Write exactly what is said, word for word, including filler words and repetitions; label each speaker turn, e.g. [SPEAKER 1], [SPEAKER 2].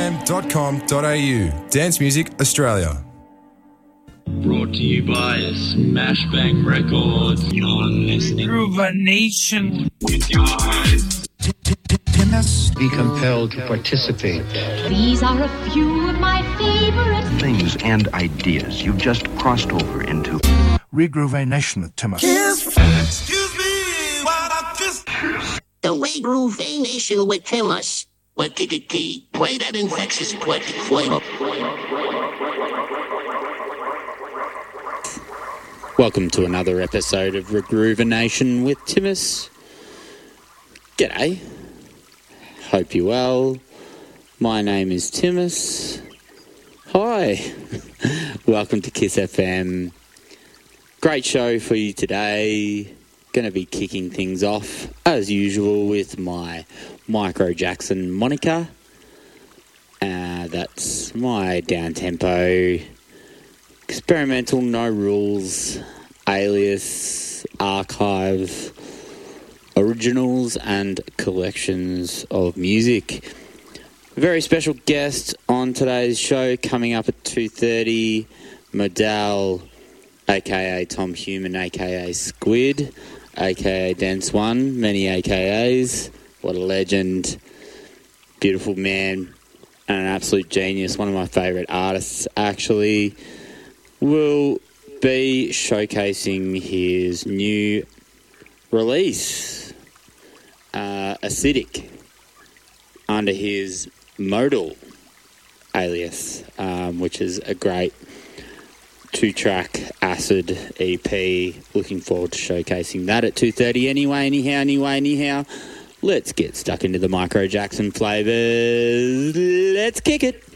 [SPEAKER 1] m dot com dot a u. Dance Music Australia.
[SPEAKER 2] Brought to you by Smash Bang Records. You're listening to Nation with your host.
[SPEAKER 3] Be compelled to participate.
[SPEAKER 4] These are a few of my favorite
[SPEAKER 5] things and ideas you've just crossed over into
[SPEAKER 6] Regroovation with Timmus.
[SPEAKER 7] Excuse me, while I just
[SPEAKER 8] the Regroovation with Timmus. What did it key? Play that infectious aquatic flavor.
[SPEAKER 9] Welcome to another episode of Regroovation with Timmus. G'day. Hope you're well. My name is Timmus. Hi. Welcome to Kiss F M. Great show for you today. Going to be kicking things off, as usual, with my Micro Jackson moniker. Uh, that's my down-tempo, experimental, no rules, alias, archive, originals and collections of music. A very special guest on today's show coming up at two thirty, Modal, aka Tom Human, aka Squid, aka Dance One, many A K As. What a legend. Beautiful man and an absolute genius. One of my favourite artists, actually. Will be showcasing his new release, uh, Acidic, under his Modal alias, um, which is a great two-track acid E P. Looking forward to showcasing that at two thirty. Anyway, anyhow, anyway, anyhow, let's get stuck into the Micro Jackson flavours. Let's kick it.